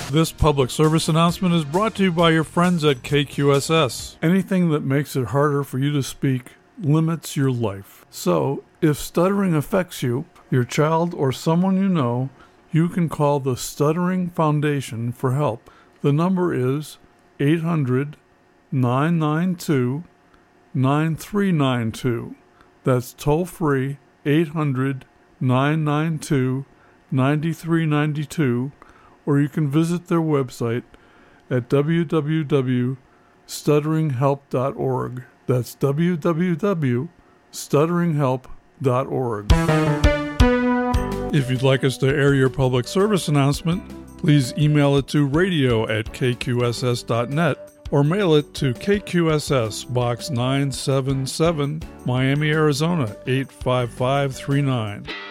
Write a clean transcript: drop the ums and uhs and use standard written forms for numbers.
This public service announcement is brought to you by your friends at KQSS. Anything that makes it harder for you to speak limits your life. So, if stuttering affects you, your child, or someone you know, you can call the Stuttering Foundation for help. The number is 800-992-9392. That's toll-free 800-992-9392, or you can visit their website at www.stutteringhelp.org. That's www.stutteringhelp.org. If you'd like us to air your public service announcement, please email it to radio@kqss.net or mail it to KQSS, Box 977, Miami, Arizona 85539.